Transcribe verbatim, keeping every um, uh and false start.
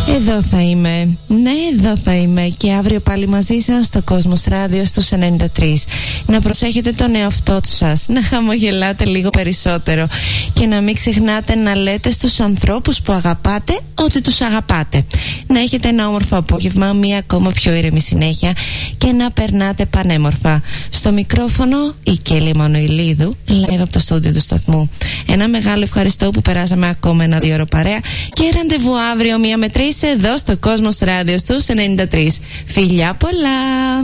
Εδώ θα είμαι, ναι εδώ θα είμαι και αύριο πάλι μαζί σας στο Κόσμος Ράδιο στους ενενήντα τρία. Να προσέχετε τον εαυτό σας, να χαμογελάτε λίγο περισσότερο και να μην ξεχνάτε να λέτε στους ανθρώπους που αγαπάτε ότι τους αγαπάτε. Να έχετε ένα όμορφο απόγευμα, μία ακόμα πιο ήρεμη συνέχεια και να περνάτε πανέμορφα. Στο μικρόφωνο η Κέλλη Μανοηλίδου, live από το στούντιο του σταθμού. Ένα μεγάλο ευχαριστώ που περάσαμε ακόμα ένα δύο ώρο παρέα και ραντεβού αύριο μία με τρεις εδώ στο Κόσμος Ράδιο στους ενενήντα τρία. Φιλιά πολλά!